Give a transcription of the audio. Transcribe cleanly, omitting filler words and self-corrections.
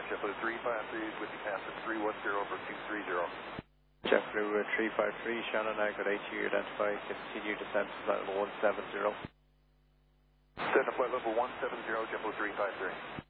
JetBlue 353 with you past 310 over 230. JetBlue 353, Shannon Anchor 8, you identify, continue descent to level 170. Descend to flight level 170, JetBlue 353.